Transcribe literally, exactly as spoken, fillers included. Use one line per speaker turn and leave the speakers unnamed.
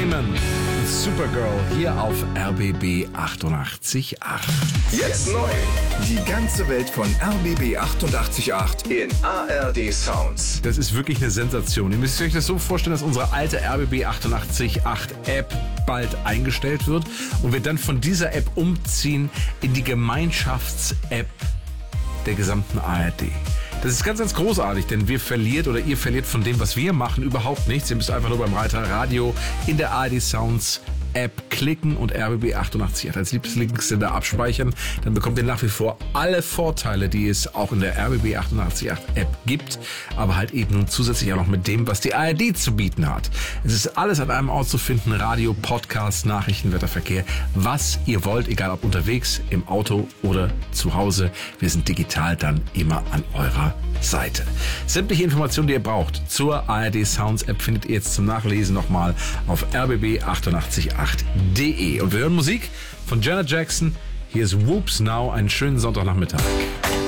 Damon, Supergirl, hier auf R B B achtundachtzig Komma acht.
Jetzt neu. Die ganze Welt von R B B achtundachtzig Komma acht in A R D Sounds.
Das ist wirklich eine Sensation. Ihr müsst euch das so vorstellen, dass unsere alte R B B achtundachtzig Komma acht App bald eingestellt wird und wir dann von dieser App umziehen in die Gemeinschafts-App der gesamten A R D. Das ist ganz, ganz großartig, denn wir verliert oder ihr verliert von dem, was wir machen, überhaupt nichts. Ihr müsst einfach nur beim Reiter Radio in der A R D Sounds App klicken und R B B achtundachtzig Komma acht als Lieblingssender abspeichern. Dann bekommt ihr nach wie vor alle Vorteile, die es auch in der R B B achtundachtzig Komma acht App gibt, aber halt eben nun zusätzlich auch noch mit dem, was die A R D zu bieten hat. Es ist alles an einem Ort zu finden: Radio, Podcast, Nachrichten, Wetterverkehr, was ihr wollt, egal ob unterwegs, im Auto oder zu Hause. Wir sind digital dann immer an eurer Seite. Sämtliche Informationen, die ihr braucht zur A R D Sounds App, findet ihr jetzt zum Nachlesen nochmal auf r b b achtundachtzig Komma acht punkt de. Und wir hören Musik von Janet Jackson. Hier ist Whoops Now. Einen schönen Sonntagnachmittag.